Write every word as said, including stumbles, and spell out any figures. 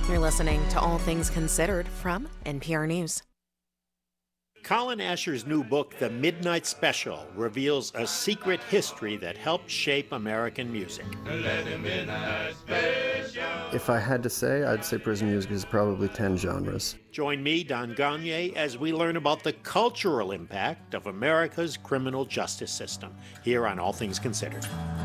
You're listening to All Things Considered from N P R News. Colin Asher's new book, The Midnight Special, reveals a secret history that helped shape American music. If I had to say, I'd say prison music is probably ten genres. Join me, Don Gagne, as we learn about the cultural impact of America's criminal justice system here on All Things Considered.